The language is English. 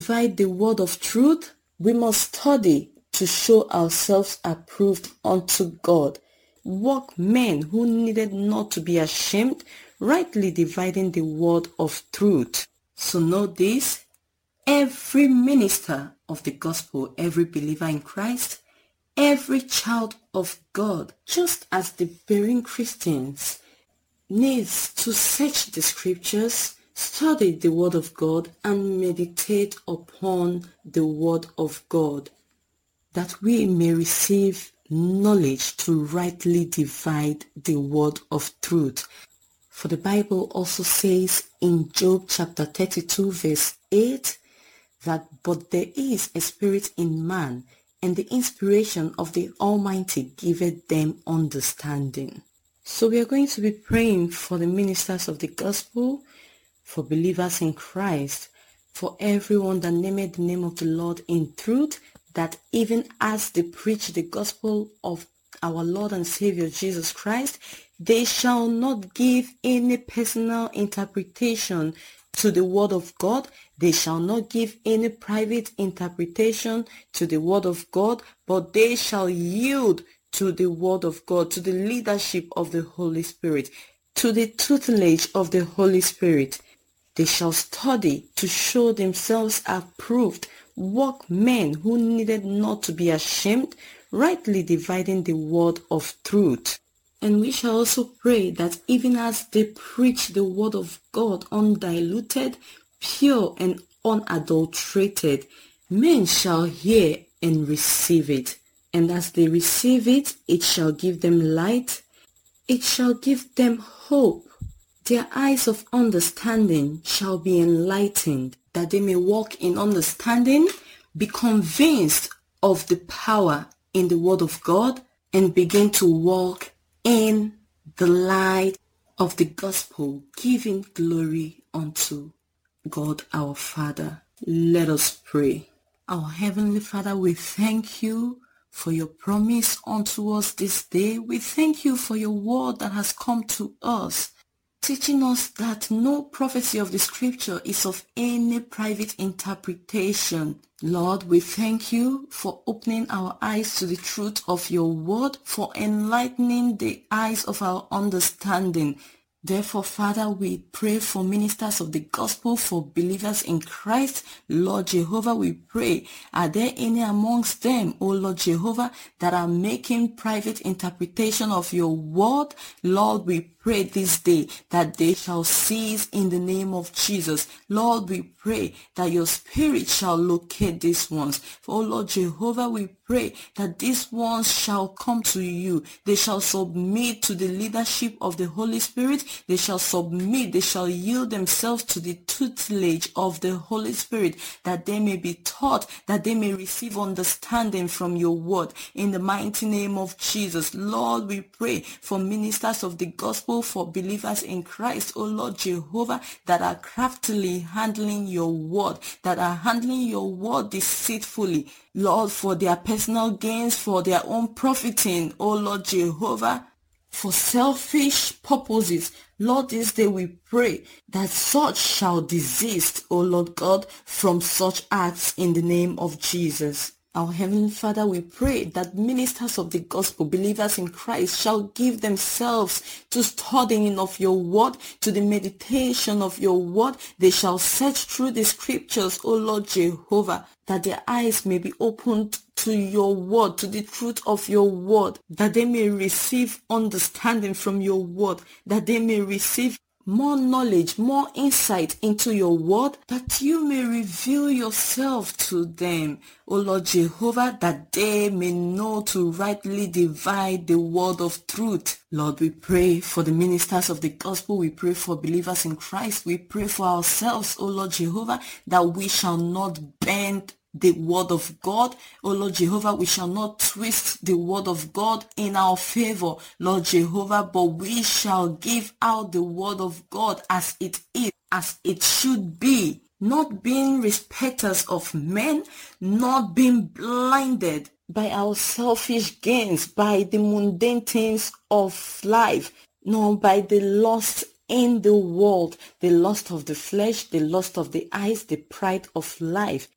divide the word of truth, we must study to show ourselves approved unto God, workmen who needed not to be ashamed, rightly dividing the word of truth. So know this, every minister of the gospel, every believer in Christ, every child of God, just as the bearing Christians, needs to search the scriptures, study the word of God, and meditate upon the word of God, that we may receive knowledge to rightly divide the word of truth. For the Bible also says in Job chapter 32 verse 8 that, but there is a spirit in man, and the inspiration of the Almighty giveth them understanding. So we are going to be praying for the ministers of the gospel, for believers in Christ, for everyone that nameth the name of the Lord in truth, that even as they preach the gospel of our Lord and Savior Jesus Christ, they shall not give any personal interpretation to the word of God. They shall not give any private interpretation to the word of God, but they shall yield to the word of God, to the leadership of the Holy Spirit, to the tutelage of the Holy Spirit. They shall study to show themselves approved, workmen who needed not to be ashamed, rightly dividing the word of truth. And we shall also pray that even as they preach the word of God undiluted, pure and unadulterated, men shall hear and receive it. And as they receive it, it shall give them light, it shall give them hope. Their eyes of understanding shall be enlightened, that they may walk in understanding, be convinced of the power in the word of God, and begin to walk in the light of the gospel, giving glory unto God our Father. Let us pray. Our Heavenly Father, we thank you for your promise unto us this day. We thank you for your word that has come to us, teaching us that no prophecy of the scripture is of any private interpretation. Lord, we thank you for opening our eyes to the truth of your word, for enlightening the eyes of our understanding. Therefore, Father, we pray for ministers of the gospel, for believers in Christ. Lord Jehovah, we pray, are there any amongst them, O Lord Jehovah, that are making private interpretation of your word? Lord, we pray this day that they shall cease in the name of Jesus. Lord, we pray that your spirit shall locate these ones. For, O Lord Jehovah, we pray that these ones shall come to you. They shall submit to the leadership of the Holy Spirit. They shall submit, they shall yield themselves to the tutelage of the Holy Spirit, that they may be taught, that they may receive understanding from your word. In the mighty name of Jesus, Lord, we pray for ministers of the gospel, for believers in Christ, O Lord Jehovah, that are craftily handling your word, that are handling your word deceitfully, Lord, for their personal gains, for their own profiting, O Lord Jehovah, for selfish purposes. Lord, this day we pray that such shall desist, O Lord God, from such acts in the name of Jesus. Our Heavenly Father, we pray that ministers of the gospel, believers in Christ, shall give themselves to studying of your word, to the meditation of your word. They shall search through the scriptures, O Lord Jehovah, that their eyes may be opened to your word, to the truth of your word, that they may receive understanding from your word, that they may receive more knowledge, more insight into your word, that you may reveal yourself to them, O Lord Jehovah, that they may know to rightly divide the word of truth. Lord, we pray for the ministers of the gospel. We pray for believers in Christ. We pray for ourselves, O Lord Jehovah, that we shall not bend the word of God. Oh Lord Jehovah, we shall not twist the word of God in our favor, Lord Jehovah, but we shall give out the word of God as it is, as it should be, not being respecters of men, not being blinded by our selfish gains, by the mundane things of life, nor by the lust in the world, the lust of the flesh, the lust of the eyes, the pride of life.